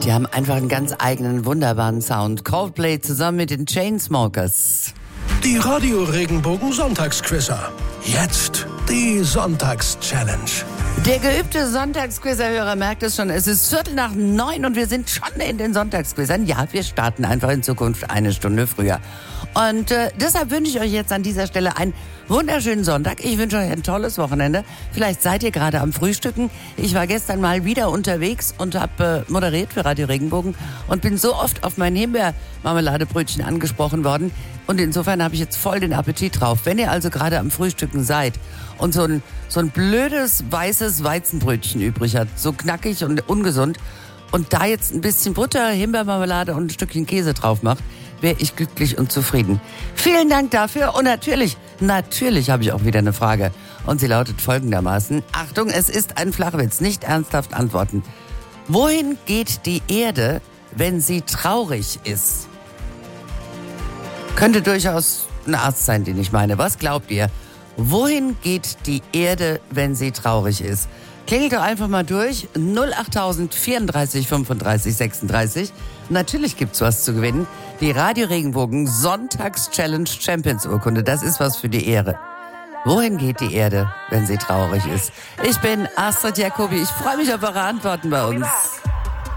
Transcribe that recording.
Die haben einfach einen ganz eigenen, wunderbaren Sound. Coldplay zusammen mit den Chainsmokers. Die Radio Regenbogen Sonntagsquizzer. Jetzt die Sonntagschallenge. Der geübte Sonntagsquizzer-Hörer merkt es schon, es ist 8:45 und wir sind schon in den Sonntagsquizzern. Ja, wir starten einfach in Zukunft eine Stunde früher. Und deshalb wünsche ich euch jetzt an dieser Stelle einen wunderschönen Sonntag. Ich wünsche euch ein tolles Wochenende. Vielleicht seid ihr gerade am Frühstücken. Ich war gestern mal wieder unterwegs und habe moderiert für Radio Regenbogen und bin so oft auf mein Himbeer-Marmeladebrötchen angesprochen worden. Und insofern habe ich jetzt voll den Appetit drauf. Wenn ihr also gerade am Frühstücken seid und so ein blödes, weißes Weizenbrötchen übrig habt, so knackig und ungesund, und da jetzt ein bisschen Butter, Himbeermarmelade und ein Stückchen Käse drauf macht, wäre ich glücklich und zufrieden. Vielen Dank dafür und natürlich habe ich auch wieder eine Frage. Und sie lautet folgendermaßen. Achtung, es ist ein Flachwitz, nicht ernsthaft antworten. Wohin geht die Erde, wenn sie traurig ist? Könnte durchaus ein Arzt sein, den ich meine. Was glaubt ihr? Wohin geht die Erde, wenn sie traurig ist? Klingelt doch einfach mal durch. 08000 34 35 36. Natürlich gibt's was zu gewinnen. Die Radio Regenbogen Sonntags-Challenge Champions Urkunde. Das ist was für die Ehre. Wohin geht die Erde, wenn sie traurig ist? Ich bin Astrid Jacobi. Ich freue mich auf eure Antworten bei uns.